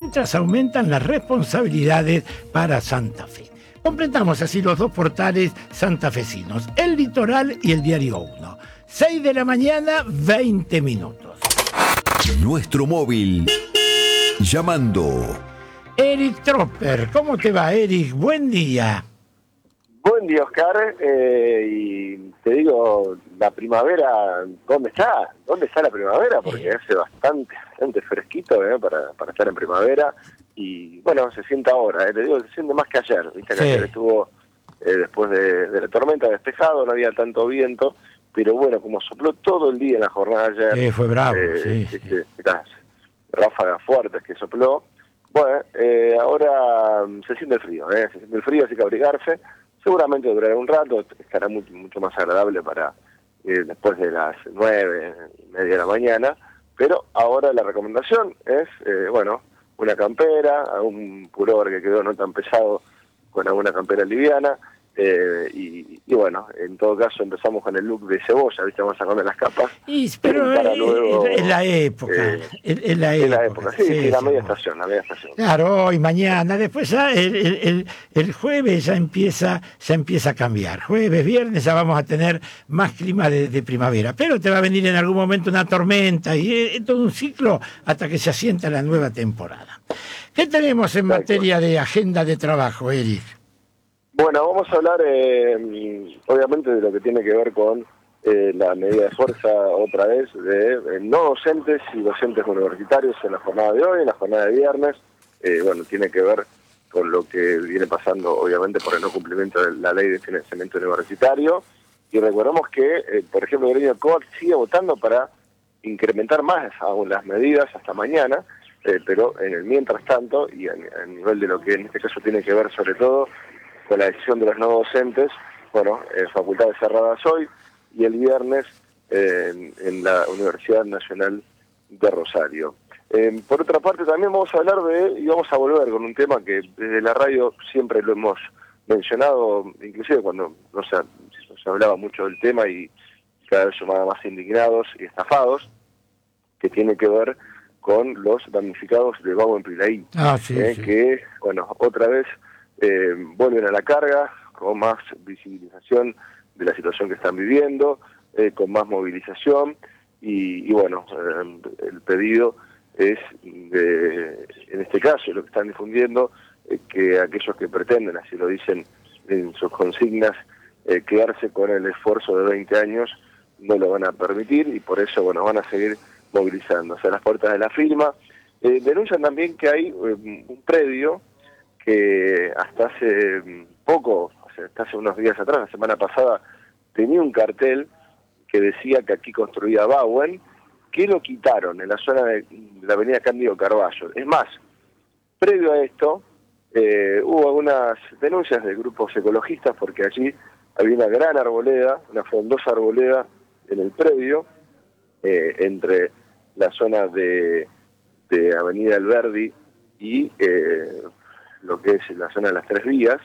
mientras aumentan las responsabilidades para Santa Fe. Completamos así los dos portales santafesinos, El Litoral y el Diario 1. 6 de la mañana, 20 minutos. Nuestro móvil. Llamando. Eric Tropper, ¿cómo te va, Eric? Buen día. Buen día, Oscar. Y te digo, la primavera, ¿dónde está? ¿Dónde está la primavera? Porque hace bastante fresquito para estar en primavera. Y bueno, se siente ahora, te digo, se siente más que ayer. Viste que ayer estuvo, después de la tormenta, despejado, no había tanto viento. Pero bueno, como sopló todo el día en la jornada ayer. Fue bravo, sí. Las ráfagas fuertes que sopló. Bueno, ahora se siente el frío, se siente el frío, así que abrigarse. Seguramente durará un rato, estará mucho más agradable para después de las 9:30 de la mañana, pero ahora la recomendación es, una campera, un pullover que quedó no tan pesado con alguna campera liviana, y bueno, en todo caso empezamos con el look de cebolla, ¿viste? Vamos sacando las capas. Pero es la época, es la época. Sí, la media estación. Claro, hoy, mañana, después ya el jueves ya empieza a cambiar. Jueves, viernes ya vamos a tener más clima de primavera, pero te va a venir en algún momento una tormenta y es todo un ciclo hasta que se asienta la nueva temporada. ¿Qué tenemos en materia de agenda de trabajo, Eric? Bueno, vamos a hablar obviamente de lo que tiene que ver con la medida de fuerza otra vez de no docentes y docentes universitarios en la jornada de hoy, en la jornada de viernes. Tiene que ver con lo que viene pasando obviamente por el no cumplimiento de la ley de financiamiento universitario. Y recordemos que, por ejemplo, el gremio COAC sigue votando para incrementar más aún las medidas hasta mañana, pero en el mientras tanto, y a nivel de lo que en este caso tiene que ver sobre todo con la decisión de los no docentes, facultades cerradas hoy y el viernes en la Universidad Nacional de Rosario. Por otra parte, también vamos a hablar y vamos a volver con un tema que desde la radio siempre lo hemos mencionado, inclusive cuando no se hablaba mucho del tema y cada vez sumaban más indignados y estafados, que tiene que ver con los damnificados de Bau en Pilaí, que, otra vez vuelven a la carga, con más visibilización de la situación que están viviendo, con más movilización, y el pedido es, en este caso, lo que están difundiendo, que aquellos que pretenden, así lo dicen en sus consignas, quedarse con el esfuerzo de 20 años, no lo van a permitir, y por eso, van a seguir movilizándose a las puertas de la firma. Denuncian también que hay un predio que hasta hace poco, hasta hace unos días atrás, la semana pasada, tenía un cartel que decía que aquí construía Bauen, que lo quitaron en la zona de la avenida Cándido Carballo. Es más, previo a esto, hubo algunas denuncias de grupos ecologistas porque allí había una gran arboleda, una frondosa arboleda en el predio, entre la zona de Avenida Alberdi y lo que es la zona de las Tres Vías,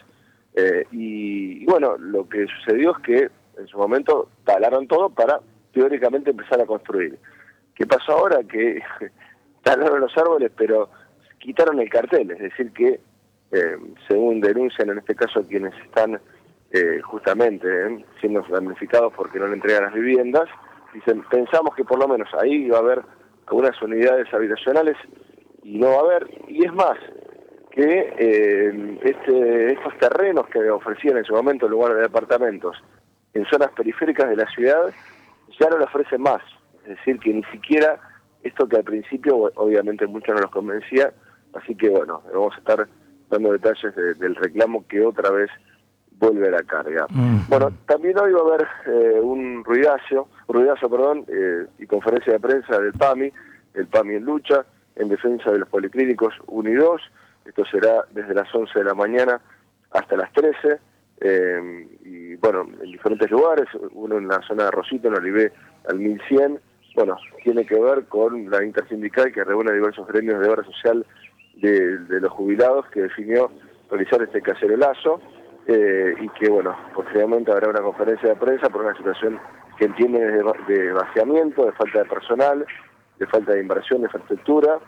lo que sucedió es que en su momento talaron todo para teóricamente empezar a construir. ¿Qué pasó ahora? Que talaron los árboles, pero quitaron el cartel, es decir que, según denuncian en este caso quienes están justamente siendo damnificados porque no le entregan las viviendas, dicen, pensamos que por lo menos ahí iba a haber algunas unidades habitacionales y no va a haber, y es más, que estos terrenos que ofrecían en su momento en lugar de departamentos en zonas periféricas de la ciudad ya no le ofrecen más, es decir que ni siquiera esto que al principio obviamente muchos no los convencía, así que vamos a estar dando detalles del reclamo que otra vez vuelve a la carga. También hoy va a haber un ruidazo, y conferencia de prensa del PAMI, el PAMI en lucha, en defensa de los policlínicos 1 y 2, esto será desde las 11 de la mañana hasta las 13, en diferentes lugares, uno en la zona de Rosito, en Olivé, al 1100, tiene que ver con la intersindical que reúne diversos gremios de obra social de los jubilados, que definió realizar este cacerolazo, y que, posteriormente habrá una conferencia de prensa por una situación que entiende de vaciamiento, de falta de personal, de falta de inversión, de infraestructura,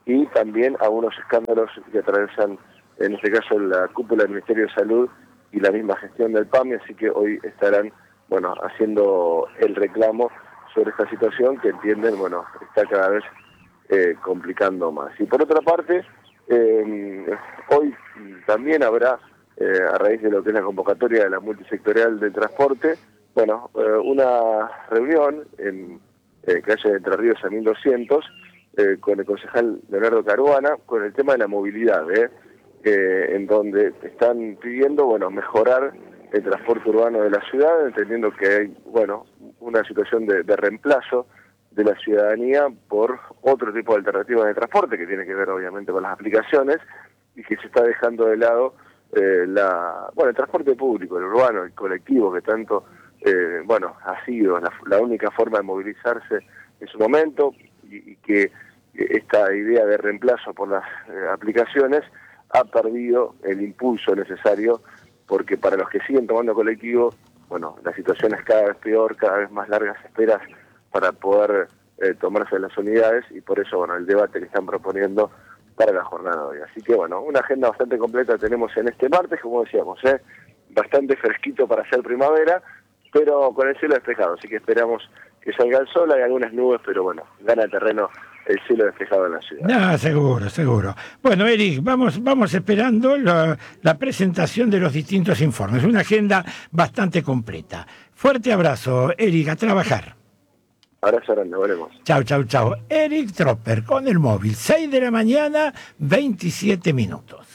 y también algunos escándalos que atraviesan, en este caso, la cúpula del Ministerio de Salud y la misma gestión del PAMI, así que hoy estarán, haciendo el reclamo sobre esta situación que entienden, está cada vez complicando más. Y por otra parte, hoy también habrá, a raíz de lo que es la convocatoria de la multisectorial del transporte, una reunión en calle de Entre Ríos a 1200 con el concejal Leonardo Caruana con el tema de la movilidad, en donde están pidiendo mejorar el transporte urbano de la ciudad, entendiendo que hay una situación de reemplazo de la ciudadanía por otro tipo de alternativas de transporte que tiene que ver obviamente con las aplicaciones y que se está dejando de lado el transporte público, el urbano, el colectivo, que tanto ha sido la única forma de movilizarse en su momento, y que esta idea de reemplazo por las aplicaciones ha perdido el impulso necesario, porque para los que siguen tomando colectivo, la situación es cada vez peor, cada vez más largas esperas para poder tomarse las unidades, y por eso el debate que están proponiendo para la jornada de hoy. Así que una agenda bastante completa tenemos en este martes, como decíamos, bastante fresquito para hacer primavera, pero con el cielo despejado, así que esperamos que salga el sol. Hay algunas nubes, pero gana terreno el cielo despejado en la ciudad. No, seguro. Bueno, Eric, vamos esperando la presentación de los distintos informes. Una agenda bastante completa. Fuerte abrazo, Eric, a trabajar. Abrazo grande, volvemos. Chau. Eric Tropper con el móvil, 6 de la mañana, 27 minutos.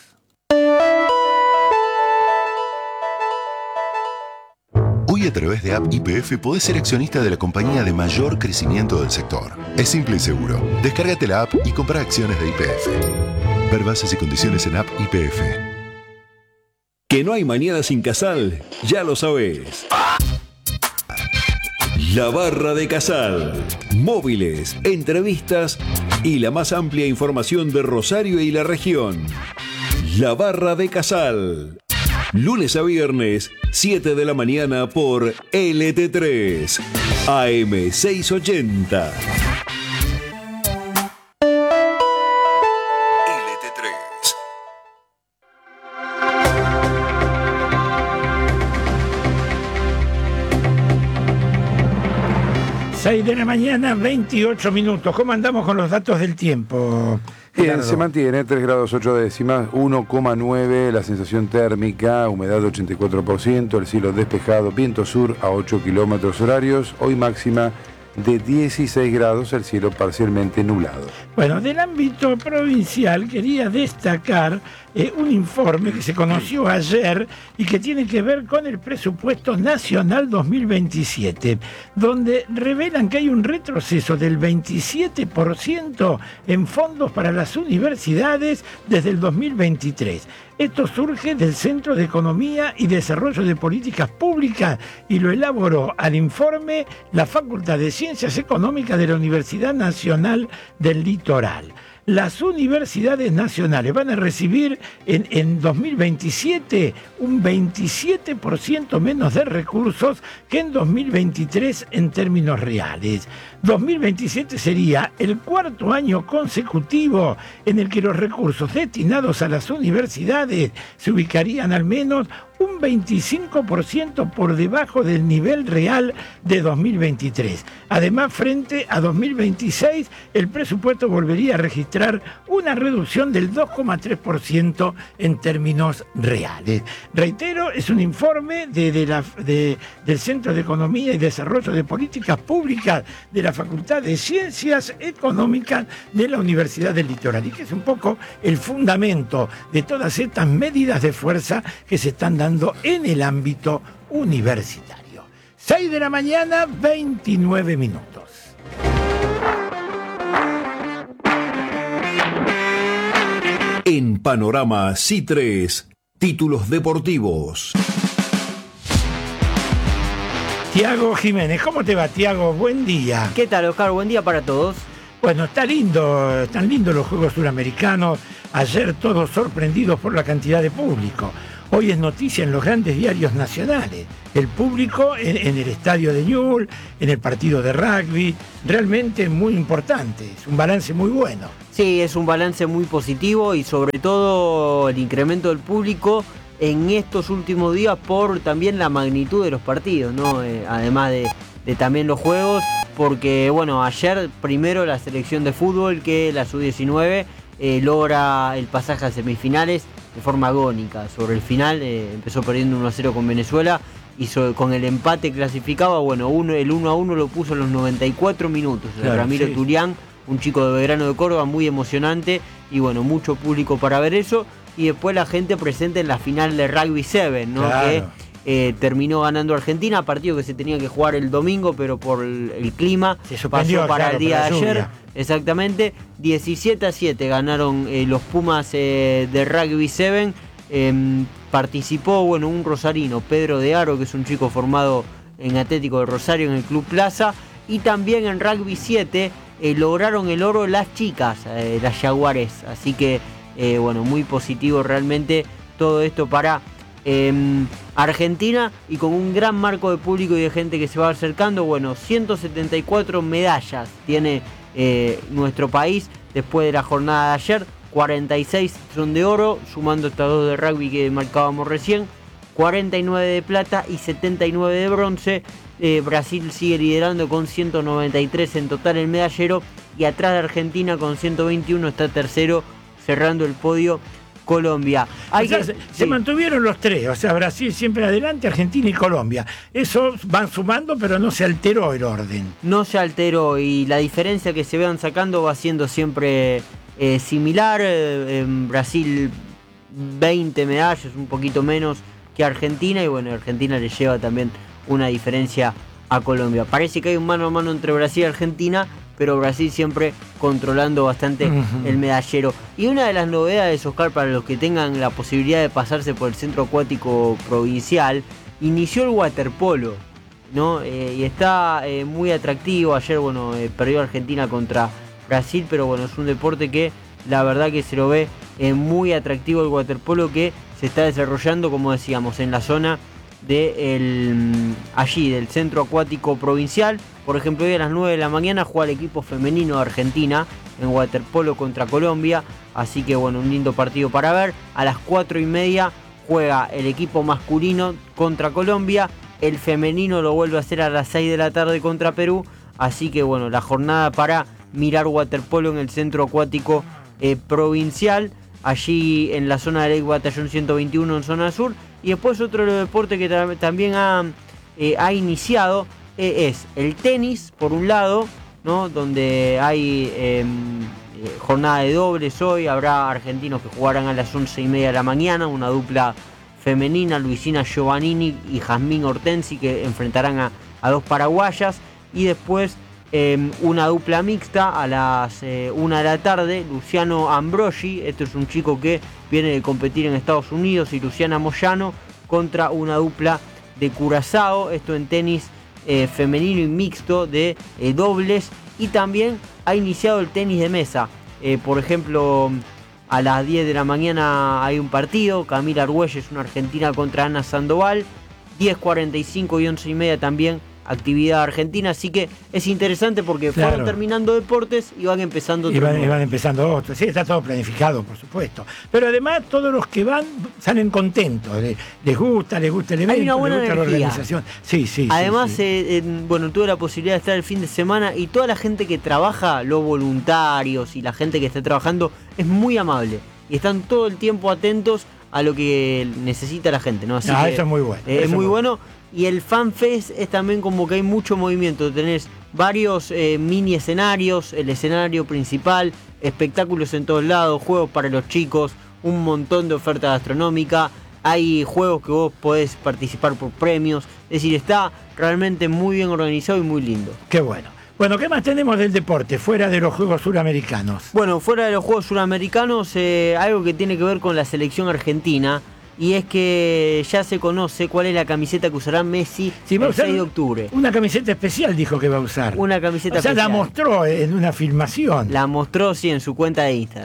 Hoy a través de App YPF podés ser accionista de la compañía de mayor crecimiento del sector. Es simple y seguro. Descárgate la app y compra acciones de YPF. Ver bases y condiciones en App YPF. Que no hay mañana sin Casal, ya lo sabés. La Barra de Casal. Móviles, entrevistas y la más amplia información de Rosario y la región. La Barra de Casal. Lunes a viernes, 7 de la mañana por LT3, AM 680. LT3. 6 de la mañana, 28 minutos. ¿Cómo andamos con los datos del tiempo? Bien, se mantiene 3 grados 8 décimas, 1,9 la sensación térmica, humedad 84%, el cielo despejado, viento sur a 8 kilómetros horarios, hoy máxima de 16 grados, el cielo parcialmente nublado. Bueno, del ámbito provincial quería destacar un informe que se conoció ayer y que tiene que ver con el presupuesto nacional 2027, donde revelan que hay un retroceso del 27% en fondos para las universidades desde el 2023. Esto surge del Centro de Economía y Desarrollo de Políticas Públicas y lo elaboró al informe la Facultad de Ciencias Económicas de la Universidad Nacional del Litoral. Las universidades nacionales van a recibir en 2027 un 27% menos de recursos que en 2023 en términos reales. 2027 sería el cuarto año consecutivo en el que los recursos destinados a las universidades se ubicarían al menos un 25% por debajo del nivel real de 2023. Además, frente a 2026, el presupuesto volvería a registrar una reducción del 2,3% en términos reales. Reitero, es un informe del Centro de Economía y Desarrollo de Políticas Públicas de la Facultad de Ciencias Económicas de la Universidad del Litoral, y que es un poco el fundamento de todas estas medidas de fuerza que se están dando en el ámbito universitario. 6 de la mañana, 29 minutos. En Panorama C3, títulos deportivos. Tiago Jiménez, ¿cómo te va, Tiago? Buen día. ¿Qué tal, Oscar? Buen día para todos. Bueno, están lindos los Juegos Suramericanos. Ayer todos sorprendidos por la cantidad de público. hoy es noticia en los grandes diarios nacionales. El público en el estadio de Newell's, en el partido de rugby, realmente muy importante, es un balance muy bueno. Sí, es un balance muy positivo y sobre todo el incremento del público en estos últimos días por también la magnitud de los partidos, ¿no? Además de también los juegos, porque bueno, ayer primero la selección de fútbol, que la sub-19 logra el pasaje a semifinales de forma agónica. Sobre el final empezó perdiendo 1-0 con Venezuela y con el empate clasificaba, bueno, el 1-1 lo puso en los 94 minutos. Claro, Ramiro Turián, un chico de Belgrano de Córdoba, muy emocionante y bueno, mucho público para ver eso. Y después la gente presente en la final de Rugby 7, ¿no? Claro. Que terminó ganando Argentina, partido que se tenía que jugar el domingo, pero por el clima pasó para el día de ayer. Exactamente, 17-7 ganaron los Pumas de Rugby 7. Participó, bueno, un rosarino, Pedro de Aro, que es un chico formado en Atlético de Rosario en el Club Plaza. Y también en Rugby 7 lograron el oro las chicas, las Jaguares. Así que, bueno, muy positivo realmente todo esto para Argentina, y con un gran marco de público y de gente que se va acercando. Bueno, 174 medallas tiene nuestro país después de la jornada de ayer. 46 son de oro, sumando estas 2 de rugby que marcábamos recién, 49 de plata y 79 de bronce. Brasil sigue liderando con 193 en total el medallero, y atrás de Argentina con 121 está tercero, cerrando el podio Colombia. Se mantuvieron los tres, o sea, Brasil siempre adelante, Argentina y Colombia. Eso van sumando, pero no se alteró el orden. No se alteró, y la diferencia que se vean sacando va siendo siempre similar. En Brasil 20 medallas, un poquito menos que Argentina, y bueno, Argentina le lleva también una diferencia a Colombia. Parece que hay un mano a mano entre Brasil y Argentina, pero Brasil siempre controlando bastante el medallero. Y una de las novedades, Oscar, para los que tengan la posibilidad de pasarse por el Centro Acuático Provincial, inició el waterpolo, ¿no? Y está muy atractivo. Ayer, bueno, perdió Argentina contra Brasil, pero bueno, es un deporte que la verdad que se lo ve muy atractivo, el waterpolo, que se está desarrollando, como decíamos, en la zona allí del Centro Acuático Provincial. Por ejemplo, hoy a las 9 de la mañana juega el equipo femenino de Argentina en waterpolo contra Colombia, así que bueno, un lindo partido para ver. A las 4:30 juega el equipo masculino contra Colombia, el femenino lo vuelve a hacer a las 6 de la tarde contra Perú, así que bueno, la jornada para mirar waterpolo en el Centro Acuático Provincial, allí en la zona del Lake Batallón 121 en zona sur. Y después otro deporte que también ha iniciado es el tenis, por un lado, ¿no? Donde hay jornada de dobles hoy. Habrá argentinos que jugarán a las 11:30 de la mañana, una dupla femenina, Luisina Giovannini y Jazmín Hortensi, que enfrentarán a 2 paraguayas. Y después una dupla mixta a las 1 de la tarde, Luciano Ambrogi, este es un chico que viene de competir en Estados Unidos, y Luciana Moyano contra una dupla de Curazao, esto en tenis femenino y mixto de dobles. Y también ha iniciado el tenis de mesa, por ejemplo, a las 10 de la mañana hay un partido, Camila Argüelles, una argentina, contra Ana Sandoval, 10:45 y 11:30 también actividad argentina, así que es interesante porque fueron terminando deportes y van empezando otros. Y van empezando otros, sí, está todo planificado, por supuesto. Pero además todos los que van salen contentos, les gusta el evento, hay una buena les gusta energía. La organización. Sí. Además, bueno, tuve la posibilidad de estar el fin de semana, y toda la gente que trabaja, los voluntarios y la gente que está trabajando, es muy amable y están todo el tiempo atentos a lo que necesita la gente, ¿no? Así que eso es muy bueno. Es muy bueno. Y el FanFest es también como que hay mucho movimiento. Tenés varios mini escenarios, el escenario principal, espectáculos en todos lados, juegos para los chicos, un montón de oferta gastronómica. Hay juegos que vos podés participar por premios. Es decir, está realmente muy bien organizado y muy lindo. Qué bueno. Bueno, ¿qué más tenemos del deporte, fuera de los Juegos Suramericanos? Bueno, fuera de los Juegos Suramericanos, algo que tiene que ver con la selección argentina. Y es que ya se conoce cuál es la camiseta que usará Messi el 6 de octubre. Una camiseta especial dijo que va a usar. Una camiseta especial. La mostró en una filmación. La mostró, sí, en su cuenta de Instagram.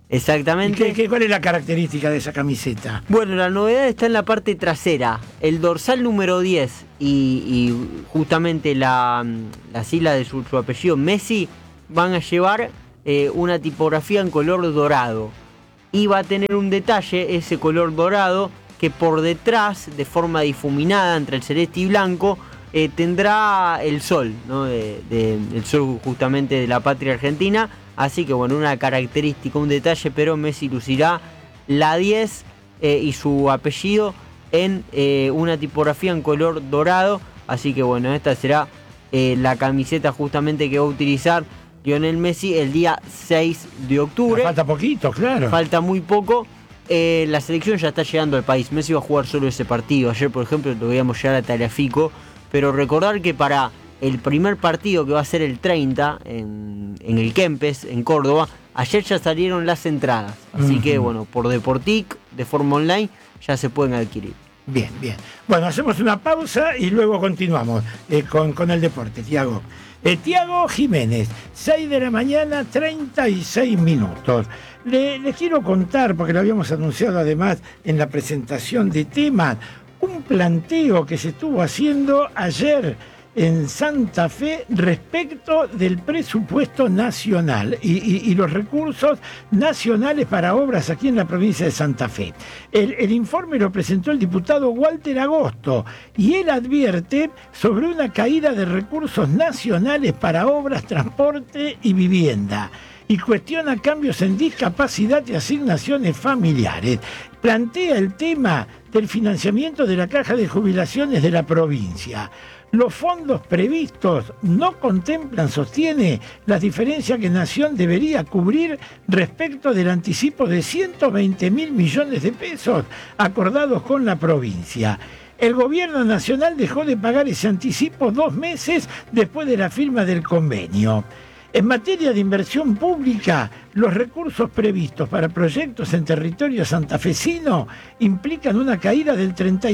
Exactamente. ¿Cuál es la característica de esa camiseta? Bueno, la novedad está en la parte trasera. El dorsal número 10 y justamente la sigla de su apellido, Messi, van a llevar una tipografía en color dorado. Y va a tener un detalle, ese color dorado, que por detrás, de forma difuminada entre el celeste y blanco, tendrá el sol, ¿no? El sol justamente de la patria argentina. Así que bueno, una característica, un detalle, pero Messi lucirá la 10 y su apellido en una tipografía en color dorado. Así que bueno, esta será la camiseta justamente que va a utilizar Lionel Messi el día 6 de octubre. Falta poquito, claro. Falta muy poco. La selección ya está llegando al país. Messi va a jugar solo ese partido. Ayer, por ejemplo, lo veíamos llegar a Tagliafico. Pero recordar que para el primer partido, que va a ser el 30 en el Kempes, en Córdoba, ayer ya salieron las entradas. Así que bueno, por Deportic, de forma online, ya se pueden adquirir. Bien, bien. Bueno, hacemos una pausa y luego continuamos con el deporte, Tiago. Tiago Jiménez, 6 de la mañana, 36 minutos. Les quiero contar, porque lo habíamos anunciado además en la presentación de temas, un planteo que se estuvo haciendo ayer en Santa Fe respecto del presupuesto nacional y los recursos nacionales para obras aquí en la provincia de Santa Fe. El informe lo presentó el diputado Walter Agosto y él advierte sobre una caída de recursos nacionales para obras, transporte y vivienda, y cuestiona cambios en discapacidad y asignaciones familiares. Plantea el tema del financiamiento de la Caja de Jubilaciones de la provincia. Los fondos previstos no contemplan, sostiene, las diferencias que Nación debería cubrir respecto del anticipo de 120.000 millones de pesos acordados con la provincia. El gobierno nacional dejó de pagar ese anticipo 2 meses después de la firma del convenio. En materia de inversión pública, los recursos previstos para proyectos en territorio santafesino implican una caída del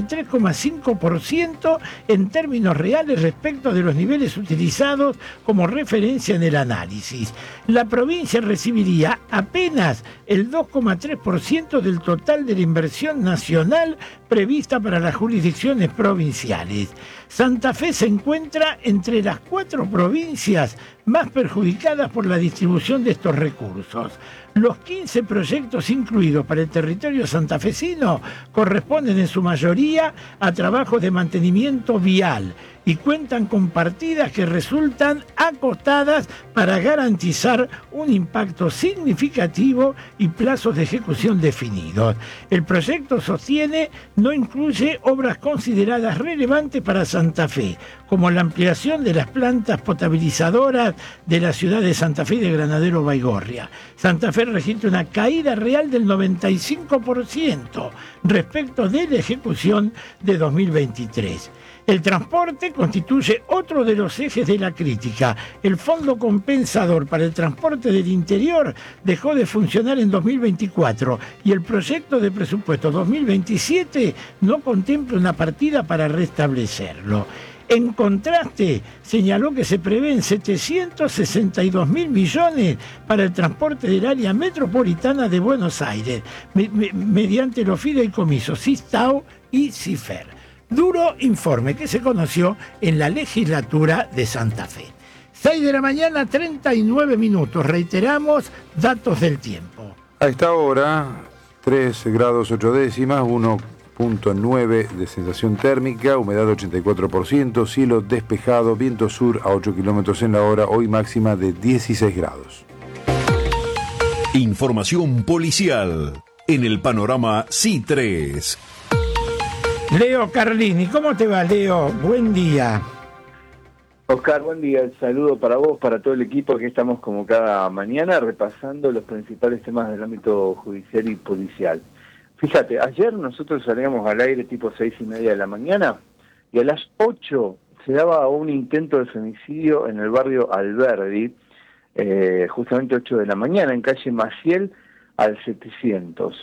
33,5% en términos reales respecto de los niveles utilizados como referencia en el análisis. La provincia recibiría apenas el 2,3% del total de la inversión nacional prevista para las jurisdicciones provinciales. Santa Fe se encuentra entre las 4 provincias más perjudicadas por la distribución de estos recursos. Los 15 proyectos incluidos para el territorio santafesino corresponden en su mayoría a trabajos de mantenimiento vial y cuentan con partidas que resultan acotadas para garantizar un impacto significativo y plazos de ejecución definidos. El proyecto, sostiene, no incluye obras consideradas relevantes para Santa Fe, como la ampliación de las plantas potabilizadoras de la ciudad de Santa Fe y de Granadero Baigorria. Santa Fe registra una caída real del 95% respecto de la ejecución de 2023. El transporte constituye otro de los ejes de la crítica. El Fondo Compensador para el Transporte del Interior dejó de funcionar en 2024 y el proyecto de presupuesto 2027 no contempla una partida para restablecerlo. En contraste, señaló que se prevén 762.000 millones para el transporte del área metropolitana de Buenos Aires, mediante los fideicomisos SISTAU y CIFER. Duro informe que se conoció en la legislatura de Santa Fe. 6 de la mañana, 39 minutos. Reiteramos datos del tiempo. A esta hora, 3 grados 8 décimas, 1.9 de sensación térmica, humedad 84%, cielo despejado, viento sur a 8 kilómetros en la hora, hoy máxima de 16 grados. Información policial en el panorama C3. Leo Carlini, ¿cómo te va, Leo? Buen día. Oscar, buen día. El saludo para vos, para todo el equipo, que estamos como cada mañana repasando los principales temas del ámbito judicial y policial. Fíjate, ayer nosotros salíamos al aire tipo 6:30 de la mañana y a las 8 se daba un intento de femicidio en el barrio Alberdi, justamente 8 de la mañana, en calle Maciel al 700.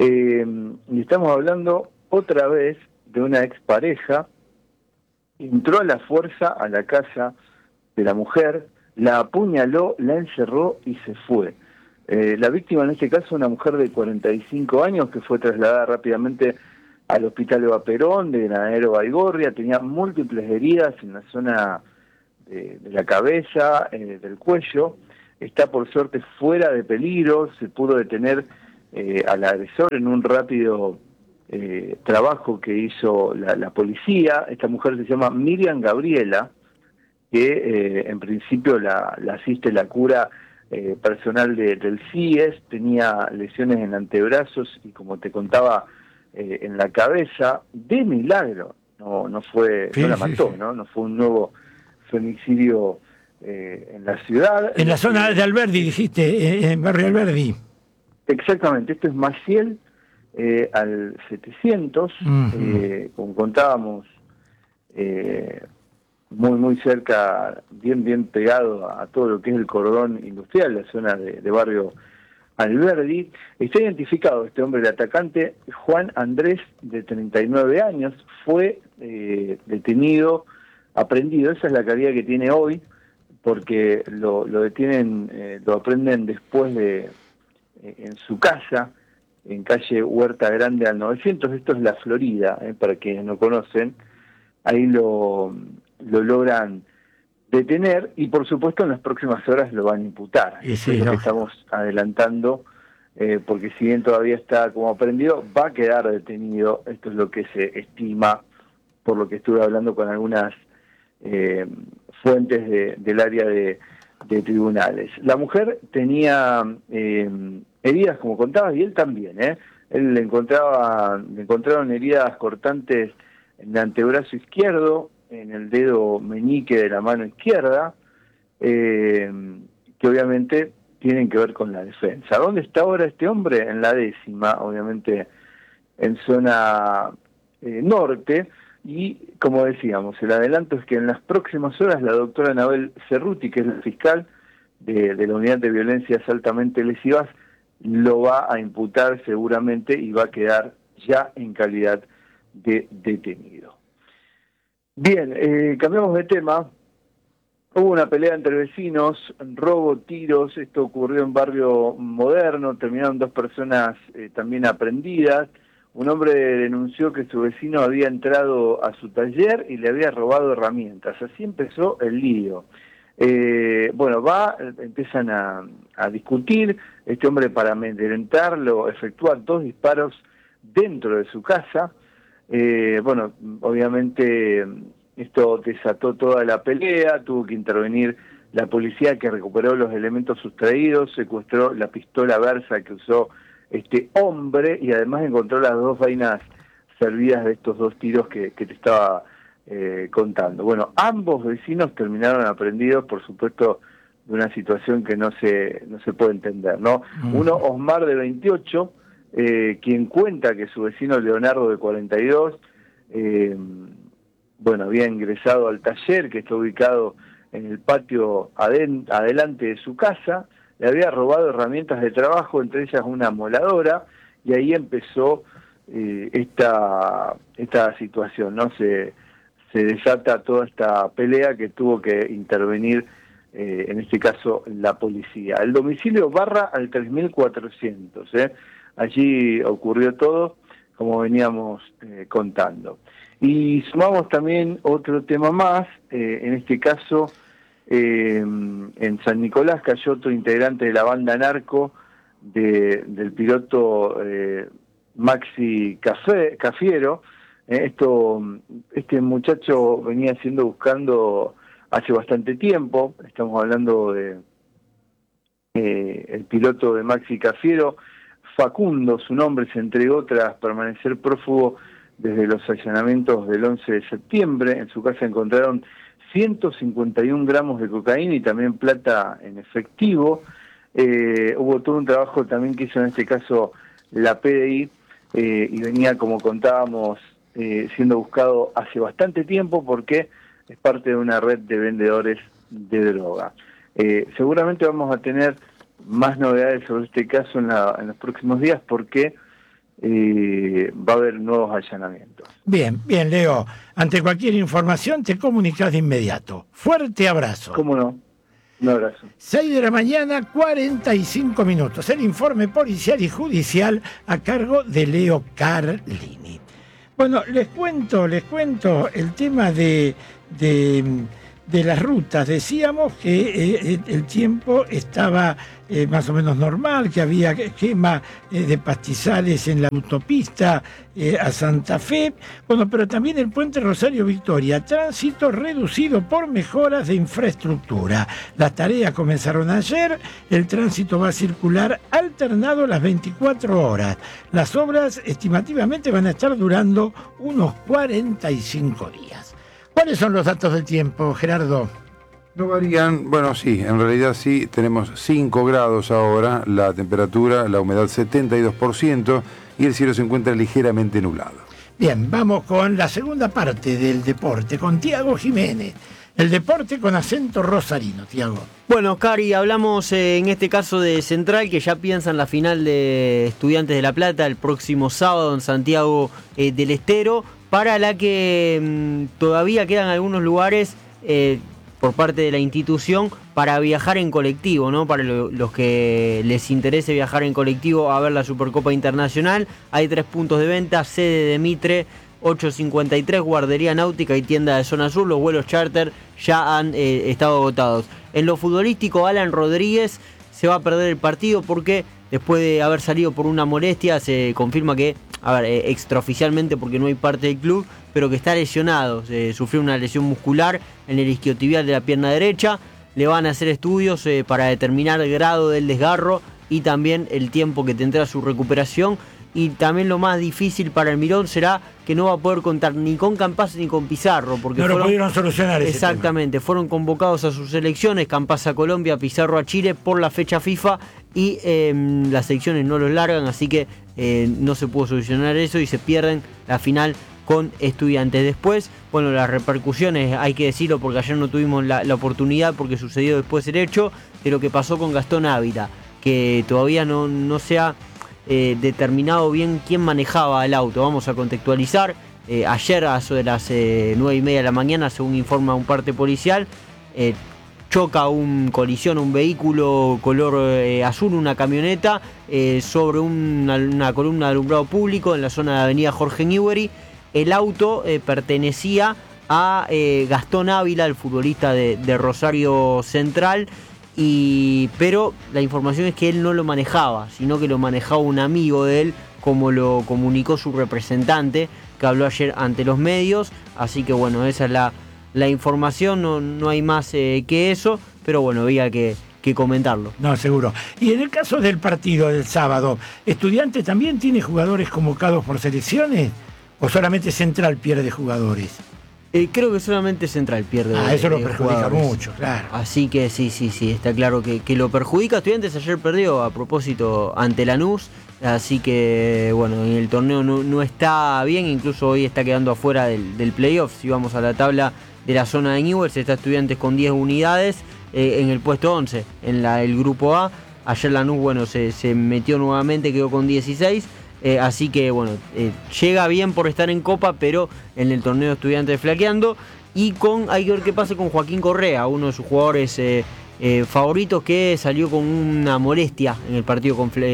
Y estamos hablando otra vez de una expareja, entró a la fuerza a la casa de la mujer, la apuñaló, la encerró y se fue. La víctima en este caso, una mujer de 45 años que fue trasladada rápidamente al hospital Eva Perón de Granadero Baigorria, tenía múltiples heridas en la zona de la cabeza, del cuello. Está por suerte fuera de peligro, se pudo detener al agresor en un rápido trabajo que hizo la policía. Esta mujer se llama Miriam Gabriela, que en principio la asiste la cura personal del CIES, tenía lesiones en antebrazos y, como te contaba, en la cabeza. De milagro, no la mató, no fue un nuevo femicidio en la ciudad. En la zona de Alberdi, dijiste, en barrio Alberdi. Exactamente, esto es Maciel, al 700, como contábamos, muy cerca, bien pegado a todo lo que es el cordón industrial, la zona de barrio Alberdi. Está identificado este hombre, el atacante, Juan Andrés, de 39 años, fue detenido, aprehendido. Esa es la calidad que tiene hoy, porque lo detienen, lo aprenden después en su casa, en calle Huerta Grande al 900. Esto es La Florida, para quienes no conocen. Ahí lo logran detener y, por supuesto, en las próximas horas lo van a imputar. Sí, Es lo que estamos adelantando, porque si bien todavía está como aprendido, va a quedar detenido. Esto es lo que se estima, por lo que estuve hablando con algunas fuentes del área de tribunales. La mujer tenía heridas, como contabas, y él también. Él le encontraron heridas cortantes en el antebrazo izquierdo, en el dedo meñique de la mano izquierda, que obviamente tienen que ver con la defensa. ¿Dónde está ahora este hombre? En la 10ª, obviamente en zona norte, y como decíamos, el adelanto es que en las próximas horas la doctora Anabel Cerruti, que es la fiscal de la Unidad de Violencias Altamente Lesivas, lo va a imputar seguramente y va a quedar ya en calidad de detenido. Bien, cambiamos de tema. Hubo una pelea entre vecinos, robo, tiros. Esto ocurrió en Barrio Moderno, terminaron 2 personas también aprehendidas. Un hombre denunció que su vecino había entrado a su taller y le había robado herramientas. Así empezó el lío. Empiezan a discutir. Este hombre, para amedrentarlo, efectúa 2 disparos dentro de su casa. Obviamente esto desató toda la pelea, tuvo que intervenir la policía, que recuperó los elementos sustraídos, secuestró la pistola Versa que usó este hombre y además encontró las 2 vainas servidas de estos 2 tiros que te estaba contando. Bueno, ambos vecinos terminaron aprehendidos, por supuesto, de una situación que no se puede entender, ¿no? Uno, Osmar, de 28, quien cuenta que su vecino Leonardo, de 42, había ingresado al taller que está ubicado en el patio adelante de su casa, le había robado herramientas de trabajo, entre ellas una moladora, y ahí empezó esta situación, ¿no? Se desata toda esta pelea que tuvo que intervenir, en este caso, la policía. El domicilio Barra al 3400, allí ocurrió todo, como veníamos contando. Y sumamos también otro tema más, en este caso, en San Nicolás cayó otro integrante de la banda narco del piloto Maxi Cafiero. Este muchacho venía siendo buscando hace bastante tiempo. Estamos hablando de el piloto de Maxi Cafiero, Facundo, su nombre. Se entregó tras permanecer prófugo desde los allanamientos del 11 de septiembre. En su casa encontraron 151 gramos de cocaína y también plata en efectivo. Hubo todo un trabajo también que hizo en este caso la PDI, y venía, como contábamos, siendo buscado hace bastante tiempo porque es parte de una red de vendedores de droga. Seguramente vamos a tener más novedades sobre este caso en los próximos días, porque va a haber nuevos allanamientos. Bien, Leo. Ante cualquier información te comunicas de inmediato. Fuerte abrazo. ¿Cómo no? Un abrazo. 6 de la mañana, 45 minutos. El informe policial y judicial a cargo de Leo Carlini. Bueno, les cuento el tema de las rutas. Decíamos que el tiempo estaba más o menos normal, que había quema de pastizales en la autopista a Santa Fe. Bueno, pero también el puente Rosario Victoria, tránsito reducido por mejoras de infraestructura. Las tareas comenzaron ayer, el tránsito va a circular alternado las 24 horas. Las obras estimativamente van a estar durando unos 45 días. ¿Cuáles son los datos del tiempo, Gerardo? No varían, bueno, sí, en realidad sí, tenemos 5 grados ahora, la temperatura, la humedad 72% y el cielo se encuentra ligeramente nublado. Bien, vamos con la segunda parte del deporte, con Tiago Jiménez. El deporte con acento rosarino, Tiago. Bueno, Cari, hablamos en este caso de Central, que ya piensa en la final de Estudiantes de La Plata el próximo sábado en Santiago del Estero, para la que todavía quedan algunos lugares por parte de la institución para viajar en colectivo, ¿no? Para los que les interese viajar en colectivo a ver la Supercopa Internacional. Hay 3 puntos de venta: sede de Mitre, 853, guardería náutica y tienda de zona sur. Los vuelos charter ya han estado agotados. En lo futbolístico, Alan Rodríguez se va a perder el partido porque después de haber salido por una molestia, se confirma que, extraoficialmente, porque no hay parte del club, pero que está lesionado. Sufrió una lesión muscular en el isquiotibial de la pierna derecha. Le van a hacer estudios para determinar el grado del desgarro y también el tiempo que tendrá su recuperación. Y también lo más difícil para el Mirón será que no va a poder contar ni con Campazzo ni con Pizarro, porque no lo pudieron solucionar ese exactamente tema. Fueron convocados a sus selecciones, Campazzo a Colombia, Pizarro a Chile por la fecha FIFA, y las selecciones no los largan, así que no se pudo solucionar eso y se pierden la final con Estudiantes. Después, bueno, las repercusiones, hay que decirlo porque ayer no tuvimos la oportunidad, porque sucedió después el hecho de lo que pasó con Gastón Ávila, que todavía no se ha determinado bien quién manejaba el auto. Vamos a contextualizar. Ayer a eso de las 9:30 de la mañana, según informa un parte policial, choca colisiona un vehículo color azul, una camioneta, sobre una columna de alumbrado público en la zona de avenida Jorge Newbery. El auto pertenecía a Gastón Ávila, el futbolista de Rosario Central, pero la información es que él no lo manejaba, sino que lo manejaba un amigo de él, como lo comunicó su representante, que habló ayer ante los medios. Así que bueno, esa es la información, no hay más que eso, pero bueno, había que comentarlo. No, seguro. Y en el caso del partido del sábado, ¿Estudiantes también tiene jugadores convocados por selecciones o solamente Central pierde jugadores? Creo que solamente Central pierde. Eso lo perjudica mucho, claro. Así que sí, está claro que lo perjudica. Estudiantes ayer perdió a propósito ante Lanús, así que bueno, en el torneo no está bien, incluso hoy está quedando afuera del playoff. Si vamos a la tabla de la zona de Newell's, está Estudiantes con 10 unidades en el puesto 11, en el grupo A. Ayer Lanús, bueno, se metió nuevamente, quedó con 16. Así que bueno, llega bien por estar en Copa, pero en el torneo Estudiantes flaqueando. Y hay que ver qué pasa con Joaquín Correa, uno de sus jugadores favoritos, que salió con una molestia en el partido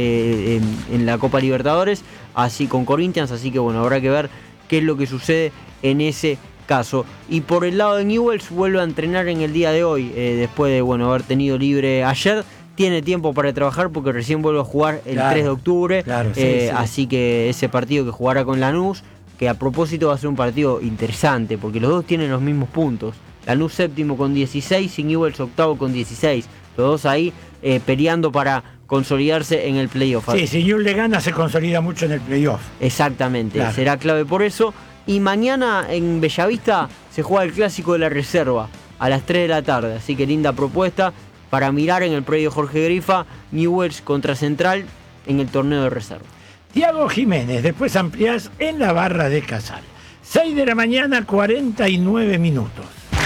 en la Copa Libertadores, así con Corinthians. Así que bueno, habrá que ver qué es lo que sucede en ese caso. Y por el lado de Newell's, vuelve a entrenar en el día de hoy, después de haber tenido libre ayer. Tiene tiempo para trabajar porque recién vuelve a jugar el 3 de octubre. Claro, sí. Así que ese partido que jugará con Lanús, que a propósito va a ser un partido interesante porque los dos tienen los mismos puntos. Lanús séptimo con 16 y Newell's octavo con 16. Los dos ahí peleando para consolidarse en el playoff. Sí, si Newell's le gana se consolida mucho en el playoff. Exactamente, claro. Será clave por eso. Y mañana en Bellavista se juega el clásico de la reserva a las 3 de la tarde. Así que linda propuesta para mirar en el predio Jorge Grifa, Newell's contra Central en el torneo de reserva. Tiago Jiménez, después ampliás en la barra de Casal. 6 de la mañana, 49 minutos.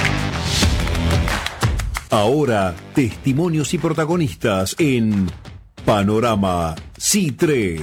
Ahora, testimonios y protagonistas en Panorama C3.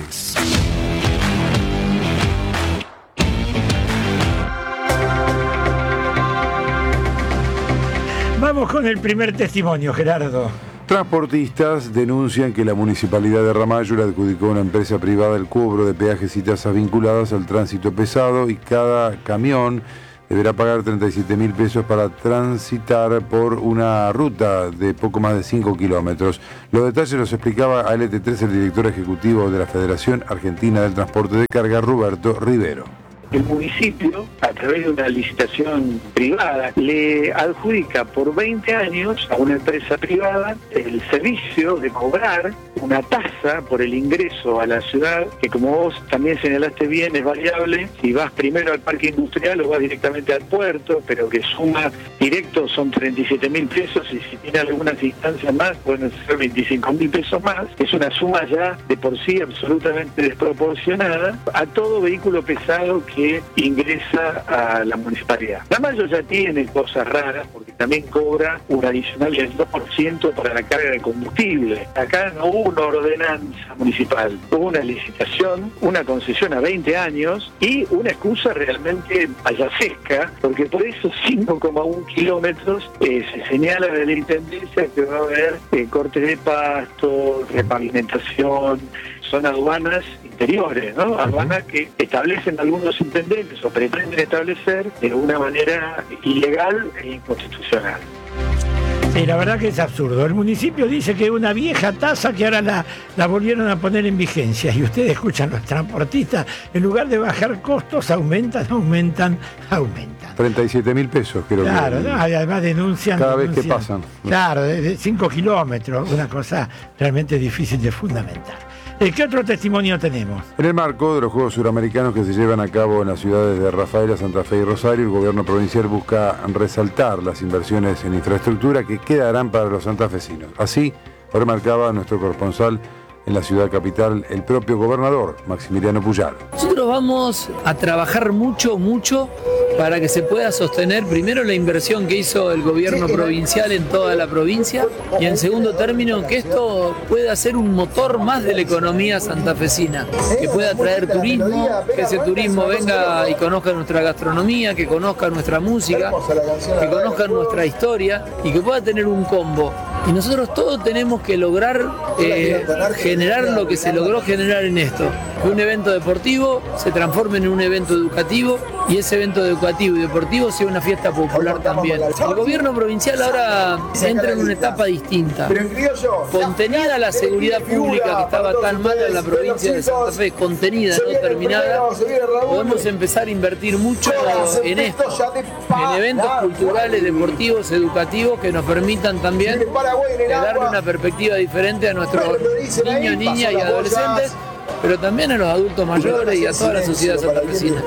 Vamos con el primer testimonio, Gerardo. Transportistas denuncian que la Municipalidad de Ramallo le adjudicó a una empresa privada el cobro de peajes y tasas vinculadas al tránsito pesado y cada camión deberá pagar 37.000 pesos para transitar por una ruta de poco más de 5 kilómetros. Los detalles los explicaba a LT3 el director ejecutivo de la Federación Argentina del Transporte de Carga, Roberto Rivero. El municipio, a través de una licitación privada, le adjudica por 20 años a una empresa privada el servicio de cobrar una tasa por el ingreso a la ciudad, que como vos también señalaste bien, es variable. Si vas primero al parque industrial o vas directamente al puerto, pero que suma directo son 37.000 pesos, y si tiene algunas instancias más pueden ser 25.000 pesos más. Es una suma ya de por sí absolutamente desproporcionada a todo vehículo pesado que ingresa a la municipalidad. Ramallo ya tiene cosas raras porque también cobra un adicional del 2% para la carga de combustible. Acá no hubo una ordenanza municipal, hubo una licitación, una concesión a 20 años y una excusa realmente payasesca, porque por esos 5,1 kilómetros se señala de la Intendencia que va a haber cortes de pasto, repavimentación, son aduanas interiores, ¿no? Aduanas que establecen algunos intendentes o pretenden establecer de una manera ilegal e inconstitucional. Sí, la verdad que es absurdo. El municipio dice que es una vieja tasa que ahora la volvieron a poner en vigencia. Y ustedes escuchan, los transportistas, en lugar de bajar costos, aumentan. 37.000 pesos, creo. Claro, no, además denuncian. Cada vez que pasan. Claro, de 5 kilómetros, una cosa realmente difícil de fundamentar. ¿Qué otro testimonio tenemos? En el marco de los Juegos Suramericanos que se llevan a cabo en las ciudades de Rafaela, Santa Fe y Rosario, el gobierno provincial busca resaltar las inversiones en infraestructura que quedarán para los santafesinos. Así lo remarcaba nuestro corresponsal en la ciudad capital, el propio gobernador, Maximiliano Puyaro. Nosotros vamos a trabajar mucho para que se pueda sostener primero la inversión que hizo el gobierno provincial en toda la provincia y en segundo término que esto pueda ser un motor más de la economía santafesina, que pueda traer turismo, que ese turismo venga y conozca nuestra gastronomía, que conozca nuestra música, que conozca nuestra historia y que pueda tener un combo. Y nosotros todos tenemos que lograr generar lo que se logró generar en esto. Que un evento deportivo se transforme en un evento educativo y ese evento educativo y deportivo sea una fiesta popular también. El gobierno provincial ahora entra en una etapa distinta. Contenida la seguridad pública que estaba tan mal en la provincia de Santa Fe, contenida, no terminada, podemos empezar a invertir mucho en esto, en eventos culturales, deportivos, educativos que nos permitan también darle una perspectiva diferente a nuestros niños, niñas y adolescentes, pero también a los adultos mayores y a toda la sociedad santafesina.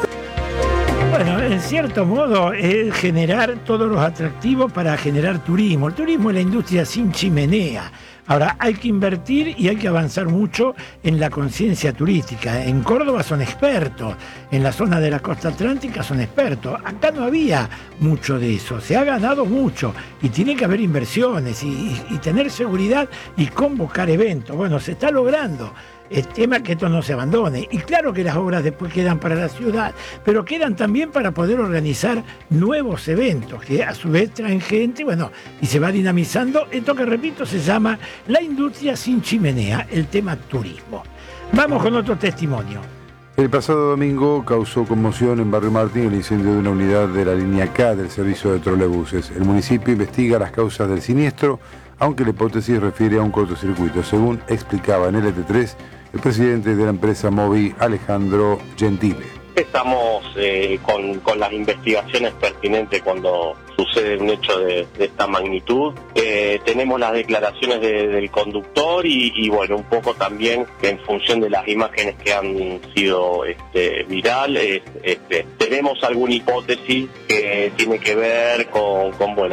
Bueno, en cierto modo es generar todos los atractivos para generar turismo. El turismo es la industria sin chimenea. Ahora, hay que invertir y hay que avanzar mucho en la conciencia turística. En Córdoba son expertos, en la zona de la costa atlántica son expertos. Acá no había mucho de eso, se ha ganado mucho y tiene que haber inversiones y tener seguridad y convocar eventos. Bueno, se está logrando. El tema es que esto no se abandone. Y claro que las obras después quedan para la ciudad, pero quedan también para poder organizar nuevos eventos que a su vez traen gente, bueno, y se va dinamizando. Esto que repito se llama la industria sin chimenea, el tema turismo. Vamos con otro testimonio. El pasado domingo causó conmoción en Barrio Martín el incendio de una unidad de la línea K del servicio de trolebuses. El municipio investiga las causas del siniestro, aunque la hipótesis refiere a un cortocircuito, según explicaba en LT3 el presidente de la empresa Movi, Alejandro Gentile. Estamos con las investigaciones pertinentes cuando sucede un hecho de esta magnitud. Tenemos las declaraciones del conductor y bueno, un poco también en función de las imágenes que han sido virales. Tenemos alguna hipótesis que tiene que ver con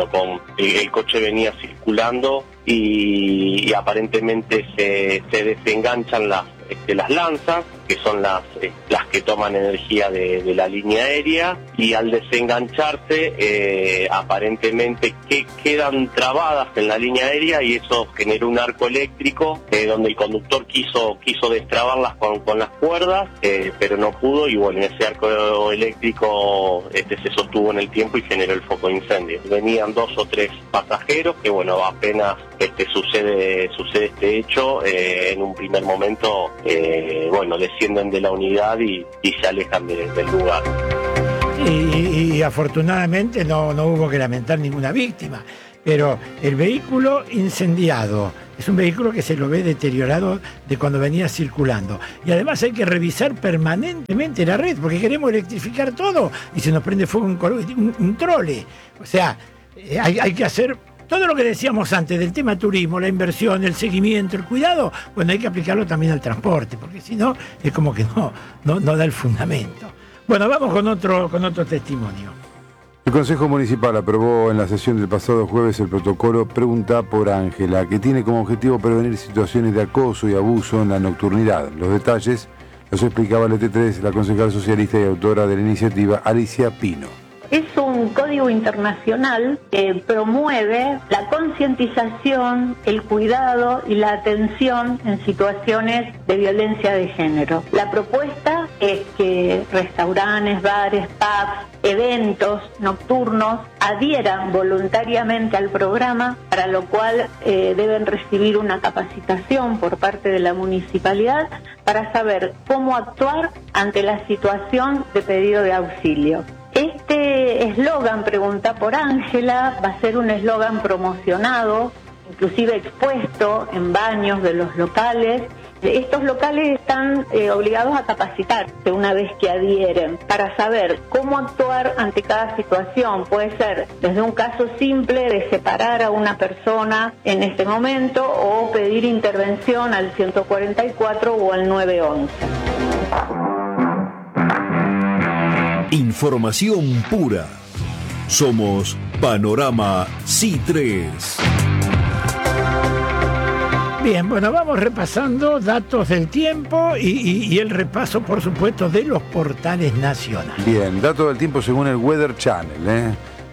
el coche venía circulando y aparentemente se desenganchan las lanzas. que son las que toman energía de la línea aérea, y al desengancharse aparentemente quedan trabadas en la línea aérea, y eso generó un arco eléctrico donde el conductor quiso destrabarlas con las cuerdas, pero no pudo, y bueno, ese arco eléctrico se sostuvo en el tiempo y generó el foco de incendio. Venían 2 o 3 pasajeros que bueno, apenas sucede este hecho, en un primer momento bueno, descienden de la unidad y se alejan del lugar. Y afortunadamente no hubo que lamentar ninguna víctima, pero el vehículo incendiado es un vehículo que se lo ve deteriorado de cuando venía circulando, y además hay que revisar permanentemente la red porque queremos electrificar todo y se nos prende fuego un trole. O sea, hay que hacer todo lo que decíamos antes del tema turismo, la inversión, el seguimiento, el cuidado. Bueno, hay que aplicarlo también al transporte, porque si no es como que no da el fundamento. Bueno, vamos con otro testimonio. El Consejo Municipal aprobó en la sesión del pasado jueves el protocolo Pregunta por Ángela, que tiene como objetivo prevenir situaciones de acoso y abuso en la nocturnidad. Los detalles los explicaba LT3 la concejal socialista y autora de la iniciativa, Alicia Pino. Es un código internacional que promueve la concientización, el cuidado y la atención en situaciones de violencia de género. La propuesta es que restaurantes, bares, pubs, eventos nocturnos adhieran voluntariamente al programa, para lo cual deben recibir una capacitación por parte de la municipalidad para saber cómo actuar ante la situación de pedido de auxilio. Este eslogan, Pregunta por Ángela, va a ser un eslogan promocionado, inclusive expuesto en baños de los locales. Estos locales están obligados a capacitarse una vez que adhieren para saber cómo actuar ante cada situación. Puede ser desde un caso simple de separar a una persona en este momento o pedir intervención al 144 o al 911. Información pura. Somos Panorama C3. Bien, bueno, vamos repasando datos del tiempo y el repaso, por supuesto, de los portales nacionales. Bien, datos del tiempo según el Weather Channel.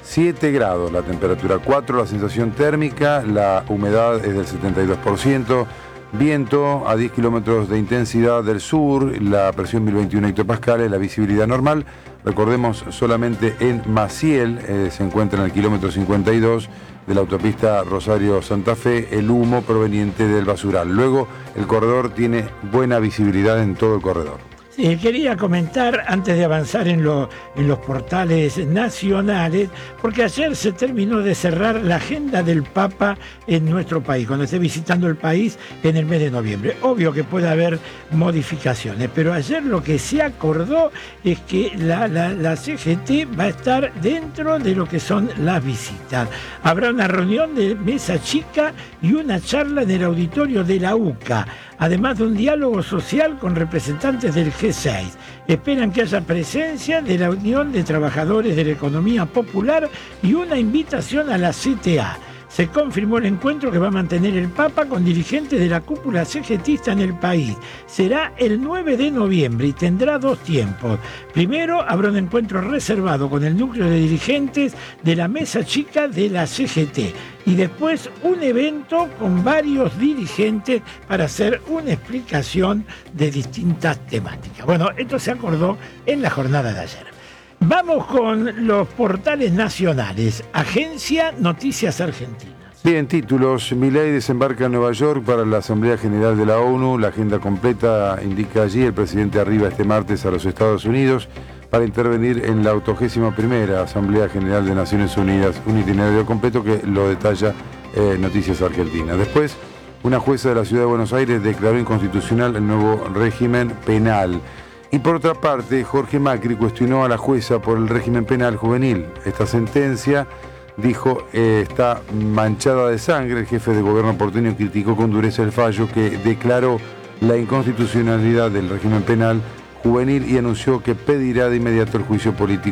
7 grados la temperatura, 4 la sensación térmica, la humedad es del 72%. Viento a 10 kilómetros de intensidad del sur, la presión 1021 hectopascales, la visibilidad normal. Recordemos, solamente en Maciel se encuentra en el kilómetro 52 de la autopista Rosario-Santa Fe el humo proveniente del basural. Luego, el corredor tiene buena visibilidad en todo el corredor. Sí, quería comentar antes de avanzar en los portales nacionales, porque ayer se terminó de cerrar la agenda del Papa en nuestro país, cuando esté visitando el país en el mes de noviembre. Obvio que puede haber modificaciones, pero ayer lo que se acordó es que la CGT va a estar dentro de lo que son las visitas. Habrá una reunión de mesa chica y una charla en el auditorio de la UCA, además de un diálogo social con representantes del G6. Esperan que haya presencia de la Unión de Trabajadores de la Economía Popular y una invitación a la CTA. Se confirmó el encuentro que va a mantener el Papa con dirigentes de la cúpula CGTista en el país. Será el 9 de noviembre y tendrá 2 tiempos. Primero habrá un encuentro reservado con el núcleo de dirigentes de la mesa chica de la CGT y después un evento con varios dirigentes para hacer una explicación de distintas temáticas. Bueno, esto se acordó en la jornada de ayer. Vamos con los portales nacionales. Agencia Noticias Argentinas. Bien, títulos. Milei desembarca en Nueva York para la Asamblea General de la ONU. La agenda completa indica allí. El presidente arriba este martes a los Estados Unidos para intervenir en la 81ª Asamblea General de Naciones Unidas. Un itinerario completo que lo detalla Noticias Argentinas. Después, una jueza de la Ciudad de Buenos Aires declaró inconstitucional el nuevo régimen penal. Y por otra parte, Jorge Macri cuestionó a la jueza por el régimen penal juvenil. Esta sentencia, dijo, está manchada de sangre. El jefe de gobierno porteño criticó con dureza el fallo que declaró la inconstitucionalidad del régimen penal juvenil y anunció que pedirá de inmediato el juicio político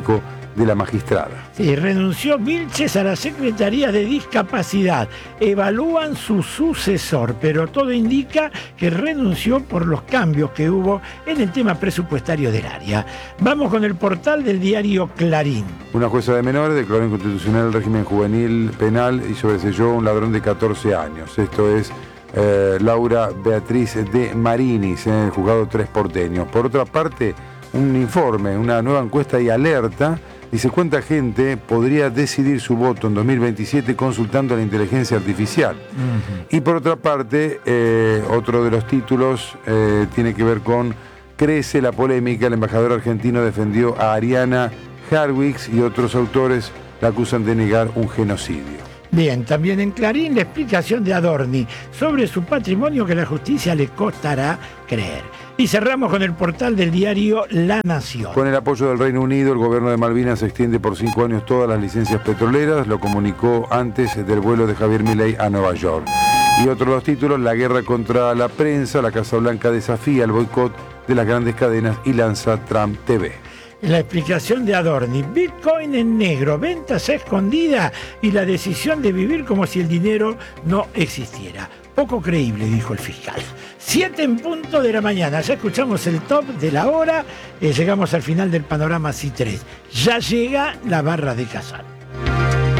de la magistrada. Sí, renunció Vilches a la Secretaría de Discapacidad. Evalúan su sucesor, pero todo indica que renunció por los cambios que hubo en el tema presupuestario del área. Vamos con el portal del diario Clarín. Una jueza de menores declaró inconstitucional el régimen juvenil penal y sobreseyó a un ladrón de 14 años. Esto es Laura Beatriz de Marinis en el juzgado 3 porteño. Por otra parte, un informe, una nueva encuesta y alerta, dice cuánta gente podría decidir su voto en 2027 consultando la inteligencia artificial. Y por otra parte, otro de los títulos tiene que ver con crece la polémica, el embajador argentino defendió a Ariana Harwicz y otros autores la acusan de negar un genocidio. Bien, también en Clarín la explicación de Adorni sobre su patrimonio que la justicia le costará creer. Y cerramos con el portal del diario La Nación. Con el apoyo del Reino Unido, el gobierno de Malvinas extiende por 5 años todas las licencias petroleras, lo comunicó antes del vuelo de Javier Milei a Nueva York. Y otros dos títulos, la guerra contra la prensa, la Casa Blanca desafía el boicot de las grandes cadenas y lanza Trump TV. La explicación de Adorni, Bitcoin en negro, ventas a escondida y la decisión de vivir como si el dinero no existiera. Poco creíble, dijo el fiscal. 7 en punto de la mañana, ya escuchamos el top de la hora, llegamos al final del panorama C3. Ya llega la barra de Casal.